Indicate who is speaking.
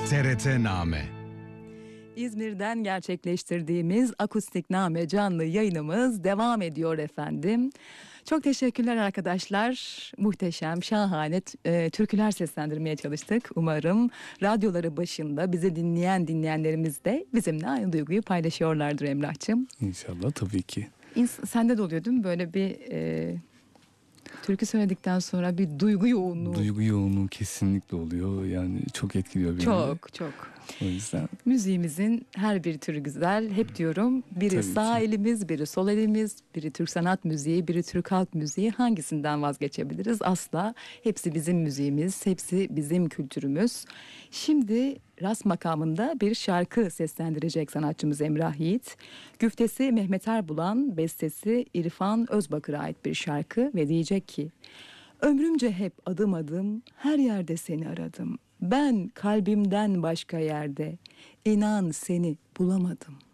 Speaker 1: TRT-Name.
Speaker 2: İzmir'den gerçekleştirdiğimiz Akustikname canlı yayınımız devam ediyor efendim. Çok teşekkürler arkadaşlar. Muhteşem, şahane türküler seslendirmeye çalıştık. Umarım radyoları başında bizi dinleyenlerimiz de bizimle aynı duyguyu paylaşıyorlardır Emrah'cığım.
Speaker 3: İnşallah, tabii ki.
Speaker 2: Sende de oluyor değil mi böyle bir türkü söyledikten sonra bir duygu yoğunluğu?
Speaker 3: Duygu yoğunluğu kesinlikle oluyor. Yani çok etkiliyor beni.
Speaker 2: Çok.
Speaker 3: O yüzden.
Speaker 2: Müziğimizin her bir türü güzel. Hep diyorum, biri
Speaker 3: Tabii
Speaker 2: sağ
Speaker 3: ki.
Speaker 2: elimiz, biri sol elimiz, biri Türk sanat müziği, biri Türk halk müziği. Hangisinden vazgeçebiliriz? Asla. Hepsi bizim müziğimiz, hepsi bizim kültürümüz. Şimdi rast makamında bir şarkı seslendirecek sanatçımız Emrah Yiğit. Güftesi Mehmet Erbulan, bestesi İrfan Özbakır'a ait bir şarkı ve diyecek ki: ömrümce hep adım adım her yerde seni aradım. Ben kalbimden başka yerde inan seni bulamadım.